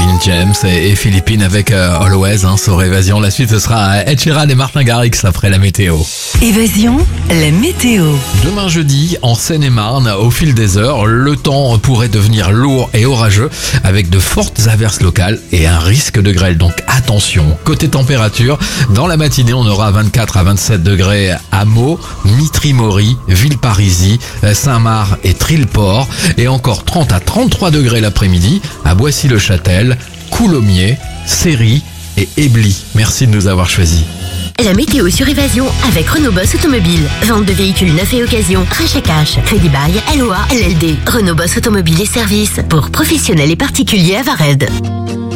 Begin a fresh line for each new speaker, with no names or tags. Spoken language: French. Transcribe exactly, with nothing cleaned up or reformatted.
James et, et Philippines avec euh, Always hein, sur Évasion. La suite ce sera Ed Sheeran et Martin Garrix après la météo.
Évasion, la météo.
Demain jeudi, en Seine-et-Marne, au fil des heures, le temps pourrait devenir lourd et orageux avec de fortes averses locales et un risque de grêle. Donc attention. Côté température, dans la matinée, on aura vingt-quatre à vingt-sept degrés à Meaux, Mitry-Mory, Villeparisis, Saint-Marc et Trilleport et encore trente à trente-trois degrés l'après-midi à Boissy-le-Châtel, Coulommiers, Céry et Ebly. Merci de nous avoir choisis.
La météo sur Évasion avec Renault Boss Automobile. Vente de véhicules neufs et occasion. Rachat cash. Crédit bail. L O A. L L D. Renault Boss Automobile et services pour professionnels et particuliers à Vared.